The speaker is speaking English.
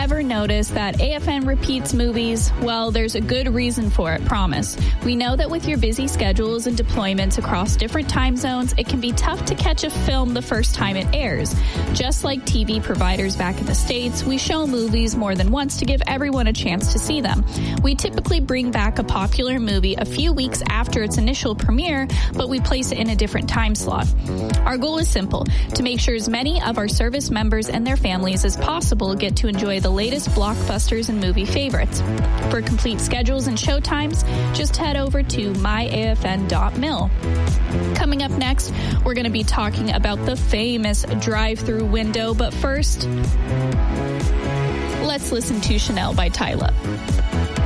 ever noticed that AFN repeats movies? Well, there's a good reason for it, promise. We know that with your busy schedules and deployments across different time zones, it can be tough to catch a film the first time it airs. Just like TV providers back in the States, we show movies more than once to give everyone a chance to see them. We typically bring back a popular movie a few weeks after its initial premiere, but we place it in a different time slot. Our goal is simple, to make sure as many of our service members and their families as possible get to enjoy the latest blockbusters and movie favorites. For complete schedules and showtimes, just head over to myafn.mil. Coming up next, we're going to be talking about the famous drive-through window, but first, let's listen to Chanel by Tyla.